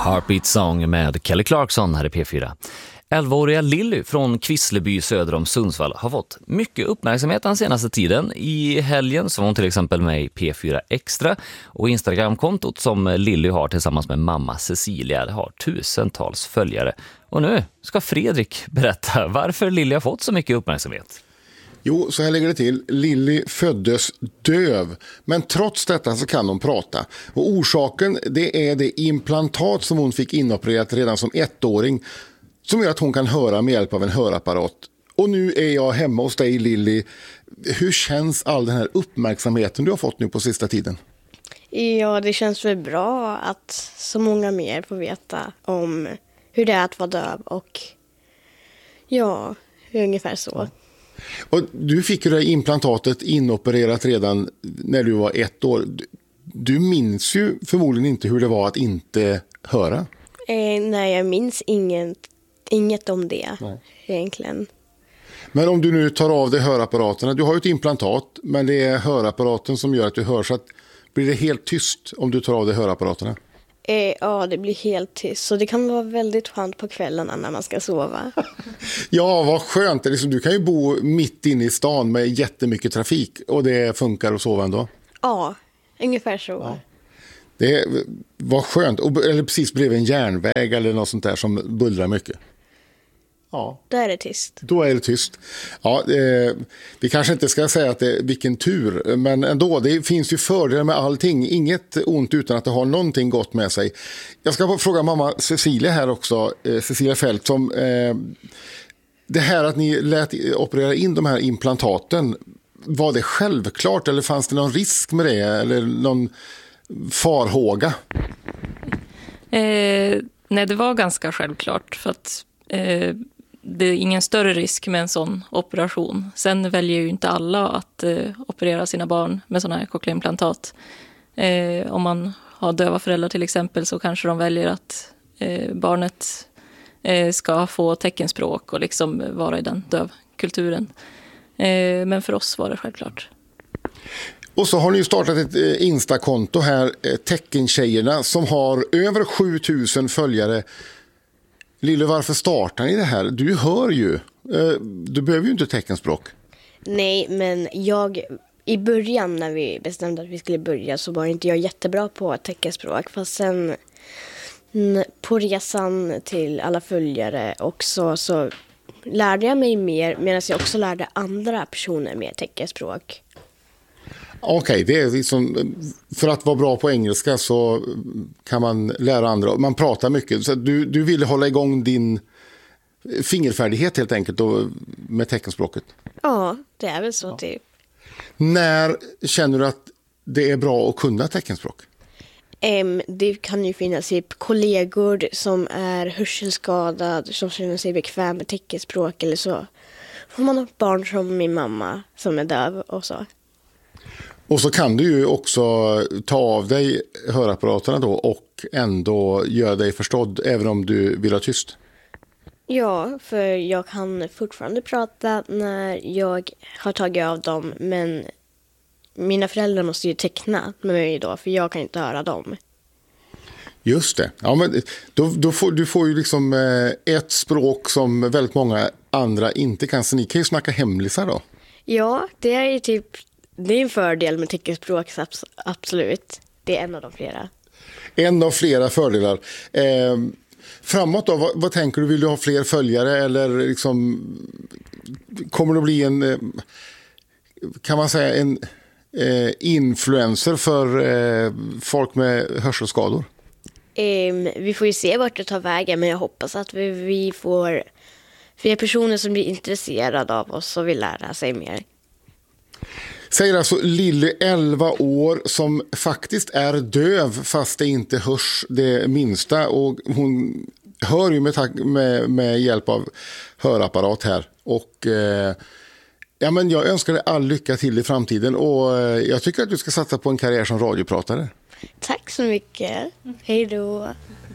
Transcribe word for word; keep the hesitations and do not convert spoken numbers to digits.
Heartbeat Song med Kelly Clarkson här i P fyra. elvaåriga Lilly från Kvissleby söder om Sundsvall har fått mycket uppmärksamhet den senaste tiden. I helgen så var hon till exempel med i P fyra Extra, och Instagramkontot som Lilly har tillsammans med mamma Cecilia har tusentals följare. Och nu ska Fredrik berätta varför Lilly har fått så mycket uppmärksamhet. Jo, så här ligger det till. Lilly föddes döv, men trots detta så kan hon prata. Och orsaken, det är det implantat som hon fick inopererat redan som ettåring, som gör att hon kan höra med hjälp av en hörapparat. Och nu är jag hemma hos dig, Lilly. Hur känns all den här uppmärksamheten du har fått nu på sista tiden? Ja, det känns väl bra att så många mer får veta om hur det är att vara döv, och ja, ungefär så. Ja. Och du fick ju det implantatet inopererat redan när du var ett år. Du minns ju förmodligen inte hur det var att inte höra. Eh, nej, jag minns inget, inget om det nej. Egentligen. Men om du nu tar av dig hörapparaterna, du har ju ett implantat, men det är hörapparaten som gör att du hör, så att blir det helt tyst om du tar av dig hörapparaterna? Eh, ja, det blir helt tyst. Så det kan vara väldigt skönt på kvällarna när man ska sova. Ja, vad skönt. Det är liksom, du kan ju bo mitt inne i stan med jättemycket trafik och det funkar att sova ändå. Ja, ungefär så. Ja. Det var skönt. Eller precis bredvid en järnväg eller något sånt där som bullrar mycket. Ja. Då är det tyst. Då är det tyst. Ja, eh, vi kanske inte ska säga att det, vilken tur, men ändå, det finns ju fördelar med allting. Inget ont utan att det har någonting gott med sig. Jag ska fråga mamma Cecilia här också, eh, Cecilia Fält, som eh, det här att ni lät operera in de här implantaten, var det självklart eller fanns det någon risk med det eller någon farhåga? Eh, nej, det var ganska självklart, för att eh, det är ingen större risk med en sån operation. Sen väljer ju inte alla att eh, operera sina barn med sådana här cochleaimplantat. Eh, om man har döva föräldrar till exempel, så kanske de väljer att eh, barnet eh, ska få teckenspråk och liksom vara i den dövkulturen. Eh, men för oss var det självklart. Och så har ni startat ett Insta-konto här, Teckentjejerna, som har över sju tusen följare. Lille, varför startar ni det här? Du hör ju. Du behöver ju inte teckenspråk. Nej, men jag i början när vi bestämde att vi skulle börja så var inte jag jättebra på teckenspråk. Fast sen på resan till alla följare också så lärde jag mig mer, medan jag också lärde andra personer mer teckenspråk. Okej, okay, det är liksom, för att vara bra på engelska så kan man lära andra. Man pratar mycket. Så du, du ville hålla igång din fingerfärdighet helt enkelt då, med teckenspråket? Ja, det är väl så ja. Typ. När känner du att det är bra att kunna teckenspråk? Um, det kan ju finnas typ kollegor som är hörselskadade som känner sig bekväm med teckenspråk eller så. Får man ha barn som min mamma som är döv och så. Och så kan du ju också ta av dig hörapparaterna då och ändå göra dig förstådd även om du vill ha tyst. Ja, för jag kan fortfarande prata när jag har tagit av dem, men mina föräldrar måste ju teckna med mig då, för jag kan inte höra dem. Just det. Ja, men då, då får, du får ju liksom ett språk som väldigt många andra inte kan, så ni kan ju snacka hemlisar då. Ja, det är ju typ... Det är en fördel med teckenspråk, absolut. Det är en av de flera. En av flera fördelar. Eh, framåt då, vad, vad tänker du? Vill du ha fler följare eller liksom, kommer det att bli en, kan man säga, en eh, influencer för eh, folk med hörselskador? Eh, vi får ju se vart det tar vägen, men jag hoppas att vi, vi får fler personer som blir intresserade av oss och vill lära sig mer. Säger alltså Lilly, elva år, som faktiskt är döv fast det inte hörs det minsta, och hon hör ju med, med, med hjälp av hörapparat här. Och eh, ja, men jag önskar dig all lycka till i framtiden, och eh, jag tycker att du ska satsa på en karriär som radiopratare. Tack så mycket. Hej då.